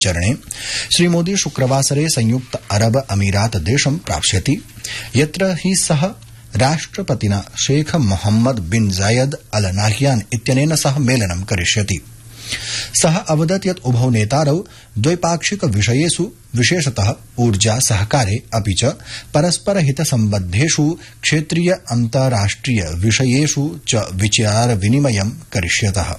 चरणे श्रीमोदी शुक्रवासरे संयुक्त अरब अमीरात देशं प्राप्स्यति, यत्र हि सः राष्ट्रपतिना शेख मोहम्मद बिन जायद अल नाह्यान इत्यनेन सह मेलनं करिष्यति। सः अवदत् यत् उभौ नेतारौ द्वैपाक्षिक विषयेषु विशेषतः ऊर्जा सहकारे अपि च परस्पर हित सम्बद्धेषु क्षेत्रीय अन्ताराष्ट्रिय विषयेषु च विचार विनिमयं करिष्यतः।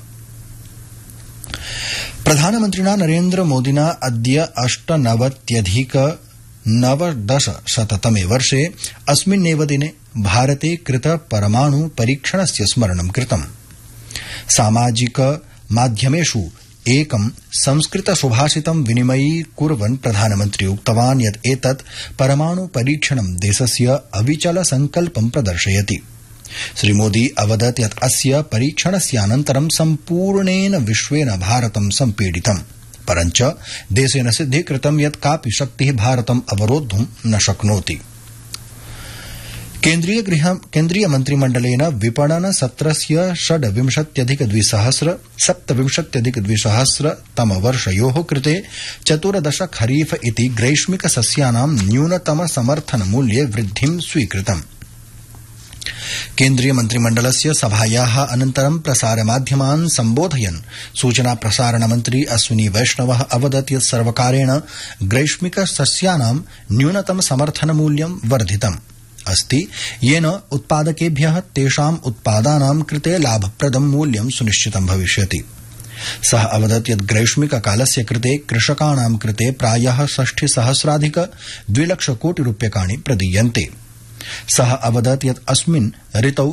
प्रधानमन्त्रिणा नरेन्द्र मोदिना अद्य 98,990 वर्षे अस्मिन्नेव दिने भारते कृत परमाणु परीक्षणस्य स्मरणं कृतम्। सामाजिक माध्यमेषु एकं संस्कृत सुभाषितं विनिमयीकुर्वन् प्रधानमन्त्री उक्तवान् यत् एतत् परमाणु परीक्षणं देशस्य अविचल संकल्पं प्रदर्शयति। श्रीमोदी अवदत् यत् अस्य परीक्षणस्यानन्तरं सम्पूर्णेन विश्वेन भारतं सम्पीडितम्, परञ्च देशेन सिद्धीकृतं यत् कापि शक्तिः भारतम् अवरोद्धुं न शक्नोति। केन्द्रीय मन्त्रिमण्डलेन विपणन सत्रस्य 26,227 तमवर्षयोः कृते 14 खरीफ इति ग्रैष्मिक सस्यानां न्यूनतम समर्थन मूल्ये वृद्धिं स्वीकृतम्। केन्द्रीय मन्त्रिमण्डलस्य सभायाः अनन्तरं प्रसारमाध्यमान् सम्बोधयन् सूचना प्रसारण मन्त्री अश्विनी वैष्णवः अवदत् यत् सर्वकारेण ग्रैष्मिक सस्यानां न्यूनतम समर्थन मूल्यं वर्धितम् अस्ति, येन उत्पादकेभ्यः तेषाम् उत्पादानां कृते लाभप्रदं मूल्यं सुनिश्चितं भविष्यति। सः अवदत् यत् ग्रैष्मिक कालस्य कृते कृषकाणां कृते प्रायः 60,000,2 लक्षकोटि रूप्यकाणि प्रदीयन्ते। सः अवदत् यत् अस्मिन् ऋतौ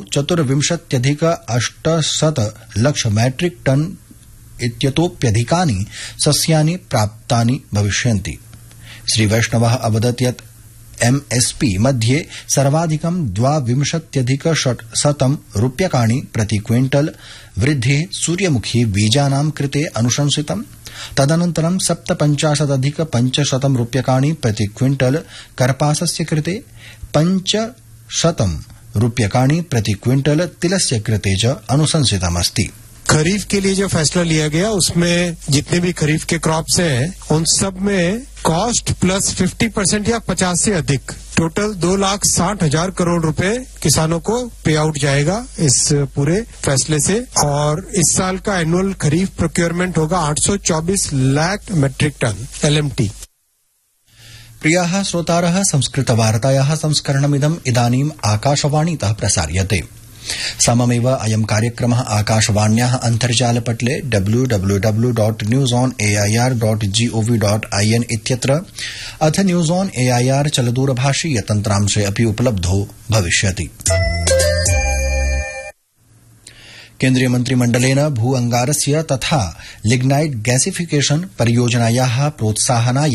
24,800 लक्ष मैट्रिक टन इत्यतोप्यधिकानि सस्यानि प्राप्तानि भविष्यन्ति। श्रीवैष्णवः अवदत् यत् MSP मध्ये सर्वाधिकं 22,600 रूप्यकाणि प्रति क्विंटल वृद्धिः सूर्यमुखी बीजानां कृते अनुशंसितम्। तदनन्तरं 57,500 रूप्यकाणि प्रति क्विंटल कर्पासस्य कृते, 500 रूप्यकाणि प्रति क्विंटल तिलस्य कृते च अनुशंसितमस्ति। खरीफ के लिए जो फैसला लिया गया उसमें जितने भी खरीफ के क्रॉप्स हैं उन सब में कॉस्ट प्लस 50% या 50 से अधिक टोटल 2,60,000 करोड़ रुपए किसानों को पे आउट जाएगा इस पूरे फैसले से। और इस साल का एनुअल खरीफ प्रोक्योरमेंट होगा 824 लाख मैट्रिक टन LMT। प्रियाः श्रोतारः, संस्कृतवार्तायाः संस्करणमिदम् इदानीम् आकाशवाणीतः प्रसार्यते। सममेव अयं कार्यक्रमः आकाशवाण्याः अन्तर्जालपटले www.newsonair.gov.in इत्यत्र अथ न्यूज ऑन एआईआर चलदूरभाषीय तन्त्रांशे अपि उपलब्धो भविष्यति। केन्द्रीय मन्त्रिमण्डलेन भू अंगारस्य तथा लिग्नाइट गैसिफिकेशन परियोजनायाः प्रोत्साहनाय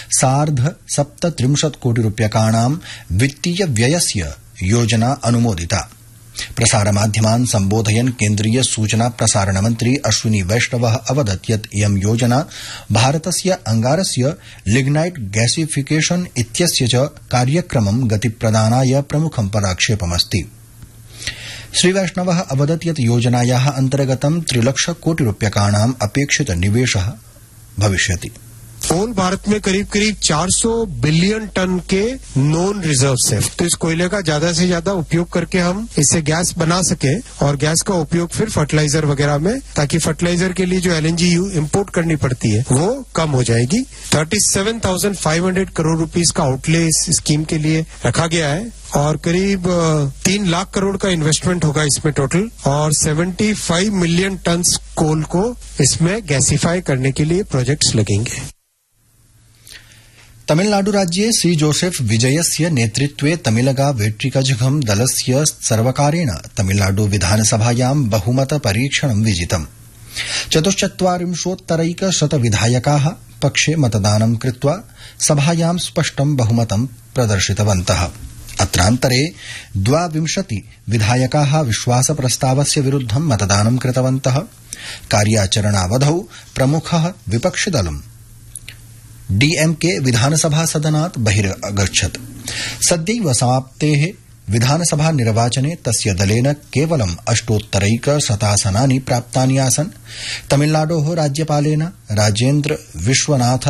37 कोटि रूप्यकाणां वित्तीय व्ययस्य योजना अनुमोदिता। प्रसारमाध्यमान् सम्बोधयन् केन्द्रीय सूचना प्रसारण मन्त्री अश्विनी वैष्णवः अवदत् यत् इयं योजना भारतस्य अंगारस्य लिग्नाइट गैसिफिकेशन इत्यस्य च कार्यक्रमं गतिप्रदानाय प्रमुखं पदक्षेपमस्ति। श्रीवैष्णवः अवदत् यत् योजनायाः अन्तर्गतं 3 लाख कोटि रूप्यकाणाम् अपेक्षित निवेशः भविष्यति। होल भारत में करीब 400 बिलियन टन के नॉन रिजर्व्स है, तो इस कोयले का ज्यादा से ज्यादा उपयोग करके हम इससे गैस बना सके और गैस का उपयोग फिर फर्टिलाइजर वगैरह में, ताकि फर्टिलाइजर के लिए जो LNG इंपोर्ट करनी पड़ती है वो कम हो जाएगी। 37,500 करोड़ रुपीस का आउटले इस स्कीम के लिए रखा गया है और करीब 3 लाख करोड़ का इन्वेस्टमेंट होगा इसमें टोटल, और 75 मिलियन टन कोल को इसमें गैसिफाई करने के लिए प्रोजेक्ट्स लगेंगे। तमिलनाडु राज्ये सी जोसेफ विजयस्य नेतृत्वे तमिलगा वेट्रिकझगम दलस्य सर्वकारेण तमिलनाडु विधानसभायां बहुमत परीक्षणं विजितम्। 44% विधायकाः पक्षे मतदानं कृत्वा सभायां स्पष्टं बहुमतं प्रदर्शितवन्तः। अत्रान्तरे 22 विधायकाः विश्वासप्रस्तावस्य विरुद्धं मतदानं कृतवन्तः। कार्याचरणावधौ प्रमुखः विपक्षिदलं DMK विधानसभा सदनात् बहिरगच्छत्। सद्यैव समाप्तेः विधानसभा निर्वाचने तस्य दलेन केवलं 8,100 आसनानि प्राप्तानि आसन्। तमिलनाडोः राज्यपालेन राजेन्द्र विश्वनाथ